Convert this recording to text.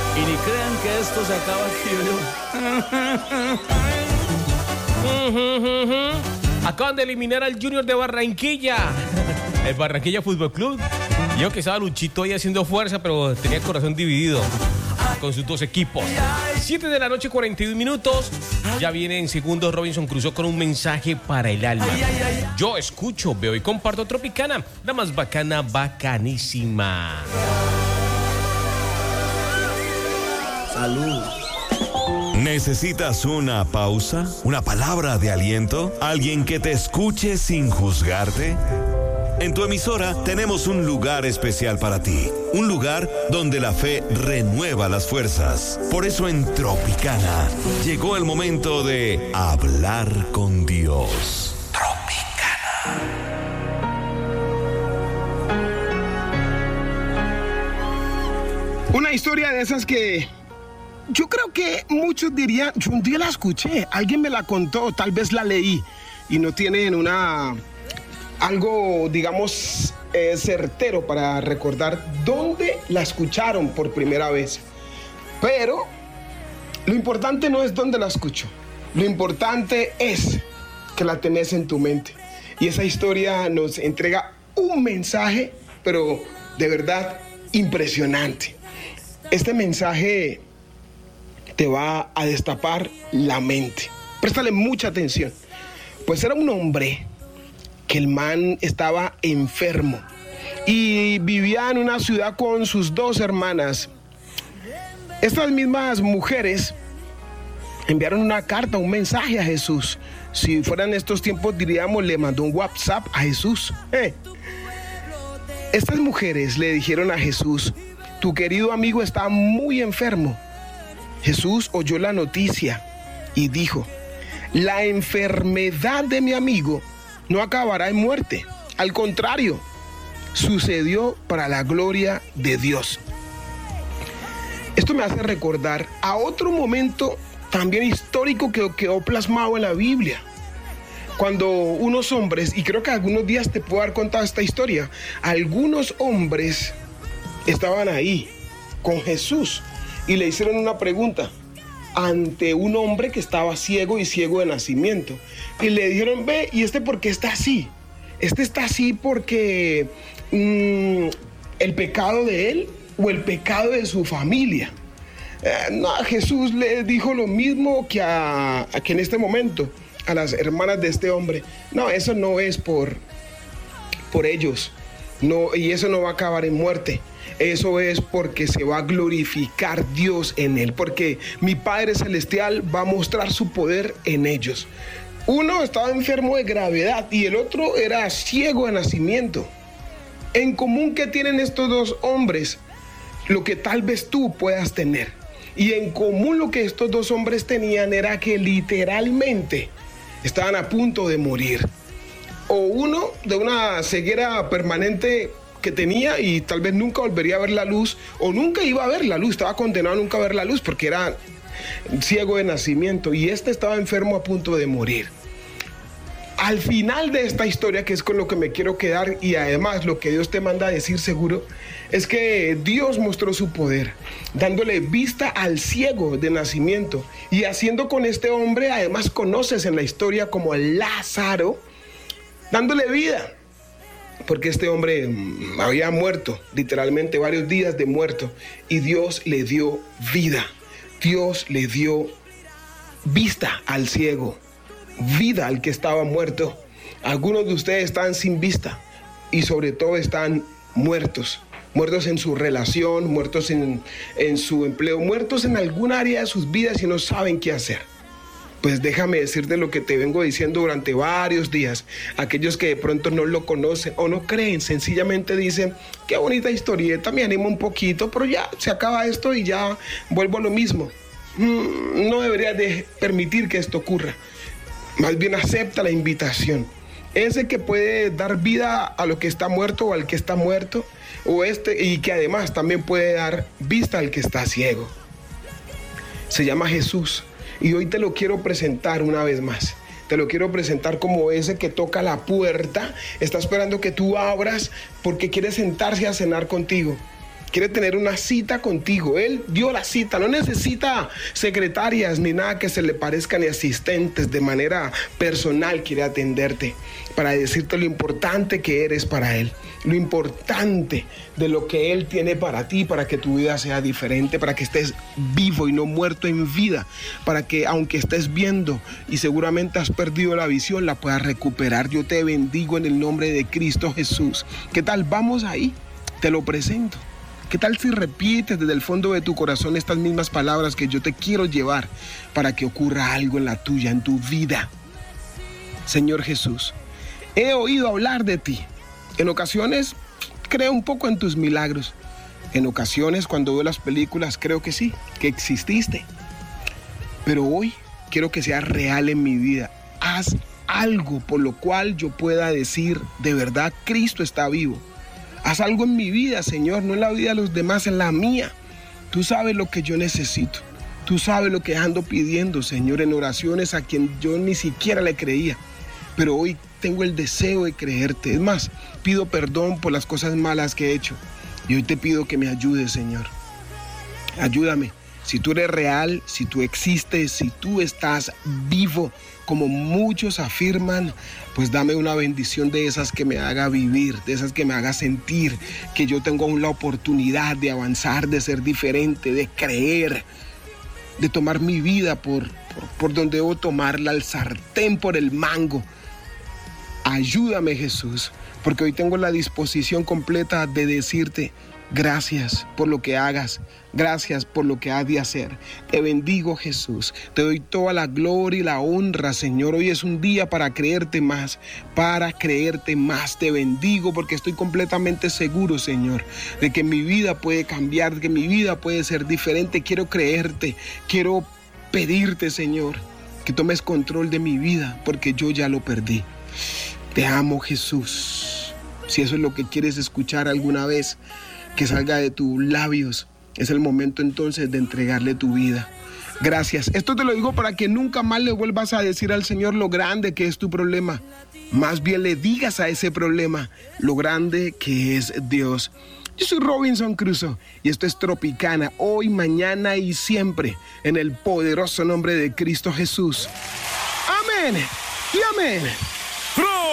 Y ni crean que esto se acaba aquí, yo. Acaban de eliminar al Junior de Barranquilla. El Barranquilla Fútbol Club. Yo que estaba Luchito ahí haciendo fuerza, pero tenía el corazón dividido con sus dos equipos. 7 de la noche, 41 minutos. Ya viene en segundo Robinson Crusoe con un mensaje para el alma. Yo escucho, veo y comparto Tropicana, la más bacana, bacanísima. Salud. ¿Necesitas una pausa? ¿Una palabra de aliento? ¿Alguien que te escuche sin juzgarte? En tu emisora tenemos un lugar especial para ti. Un lugar donde la fe renueva las fuerzas. Por eso en Tropicana llegó el momento de hablar con Dios. Tropicana. Una historia de esas que yo creo que muchos dirían, yo un día la escuché, alguien me la contó, tal vez la leí y no tienen algo, digamos, certero para recordar dónde la escucharon por primera vez. Pero lo importante no es dónde la escucho, lo importante es que la tenés en tu mente. Y esa historia nos entrega un mensaje, pero de verdad impresionante. Este mensaje te va a destapar la mente. Préstale mucha atención. Pues era un hombre que el man estaba enfermo y vivía en una ciudad con sus dos hermanas. Estas mismas mujeres enviaron una carta, un mensaje a Jesús. Si fueran estos tiempos diríamos, le mandó un WhatsApp a Jesús. Estas mujeres le dijeron a Jesús: tu querido amigo está muy enfermo. Jesús oyó la noticia y dijo: la enfermedad de mi amigo no acabará en muerte. Al contrario, sucedió para la gloria de Dios. Esto me hace recordar a otro momento también histórico que quedó plasmado en la Biblia. Cuando unos hombres, y creo que algunos días te puedo haber contado esta historia, algunos hombres estaban ahí con Jesús y le hicieron una pregunta ante un hombre que estaba ciego y ciego de nacimiento. Y le dijeron: ve, ¿y este por qué está así? Este está así porque el pecado de él o el pecado de su familia. No, Jesús le dijo lo mismo que en este momento a las hermanas de este hombre. No, eso no es por ellos. No, y eso no va a acabar en muerte. Eso es porque se va a glorificar Dios en él, porque mi Padre Celestial va a mostrar su poder en ellos. Uno estaba enfermo de gravedad y el otro era ciego de nacimiento. En común, ¿qué tienen estos dos hombres? Lo que tal vez tú puedas tener. Y en común lo que estos dos hombres tenían era que literalmente estaban a punto de morir. O uno de una ceguera permanente que tenía y tal vez nunca volvería a ver la luz, o nunca iba a ver la luz, estaba condenado a nunca ver la luz porque era ciego de nacimiento, y este estaba enfermo a punto de morir. Al final de esta historia, que es con lo que me quiero quedar, y además lo que Dios te manda a decir seguro, es que Dios mostró su poder, dándole vista al ciego de nacimiento, y haciendo con este hombre, además conoces en la historia como Lázaro, dándole vida. Porque este hombre había muerto, literalmente varios días de muerto, y Dios le dio vida. Dios le dio vista al ciego, vida al que estaba muerto. Algunos de ustedes están sin vista y sobre todo están muertos. Muertos en su relación, muertos en su empleo, muertos en algún área de sus vidas y no saben qué hacer. Pues déjame decirte lo que te vengo diciendo durante varios días. Aquellos que de pronto no lo conocen o no creen, sencillamente dicen: qué bonita historieta, me animo un poquito, pero ya se acaba esto y ya vuelvo a lo mismo. No deberías de permitir que esto ocurra. Más bien acepta la invitación. Ese que puede dar vida a lo que está muerto o al que está muerto, y que además también puede dar vista al que está ciego. Se llama Jesús. Y hoy te lo quiero presentar una vez más. Te lo quiero presentar como ese que toca la puerta, está esperando que tú abras porque quiere sentarse a cenar contigo. quiere tener una cita contigo. Él dio la cita, no necesita secretarias ni nada que se le parezca, ni asistentes. De manera personal quiere atenderte para decirte lo importante que eres para Él, lo importante de lo que Él tiene para ti, para que tu vida sea diferente, para que estés vivo y no muerto en vida, para que aunque estés viendo y seguramente has perdido la visión, la puedas recuperar. Yo te bendigo en el nombre de Cristo Jesús. ¿Qué tal? Vamos ahí, te lo presento. ¿Qué tal si repites desde el fondo de tu corazón estas mismas palabras que yo te quiero llevar para que ocurra algo en la tuya, en tu vida? Señor Jesús, he oído hablar de ti. En ocasiones creo un poco en tus milagros. En ocasiones cuando veo las películas creo que sí, que exististe. Pero hoy quiero que sea real en mi vida. Haz algo por lo cual yo pueda decir, de verdad Cristo está vivo. Haz algo en mi vida, Señor, no en la vida de los demás, en la mía. Tú sabes lo que yo necesito. Tú sabes lo que ando pidiendo, Señor, en oraciones a quien yo ni siquiera le creía. Pero hoy tengo el deseo de creerte. Es más, pido perdón por las cosas malas que he hecho. Y hoy te pido que me ayudes, Señor. Ayúdame. Si tú eres real, si tú existes, si tú estás vivo, como muchos afirman, pues dame una bendición de esas que me haga vivir, de esas que me haga sentir que yo tengo aún la oportunidad de avanzar, de ser diferente, de creer, de tomar mi vida por donde debo tomarla, al sartén por el mango. Ayúdame, Jesús, porque hoy tengo la disposición completa de decirte gracias por lo que hagas, gracias por lo que has de hacer. Te bendigo, Jesús, te doy toda la gloria y la honra, Señor. Hoy es un día para creerte más, Te bendigo porque estoy completamente seguro, Señor, de que mi vida puede cambiar, de que mi vida puede ser diferente. Quiero creerte, quiero pedirte, Señor, que tomes control de mi vida porque yo ya lo perdí. Te amo, Jesús. Si eso es lo que quieres escuchar alguna vez, que salga de tus labios, es el momento entonces de entregarle tu vida. Gracias. Esto te lo digo para que nunca más le vuelvas a decir al Señor lo grande que es tu problema. Más bien le digas a ese problema lo grande que es Dios. Yo soy Robinson Crusoe y esto es Tropicana, hoy, mañana y siempre, en el poderoso nombre de Cristo Jesús. Amén y amén.